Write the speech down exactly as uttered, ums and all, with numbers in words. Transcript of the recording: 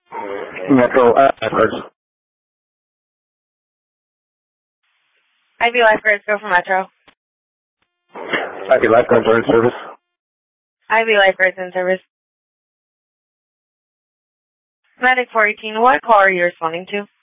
Metro uh, lifeguards. Ivy Lifeguards, go for Metro. Ivy Lifeguards are in service. Ivy Lifeguards in service. Medic four eighteen, what call are you responding to?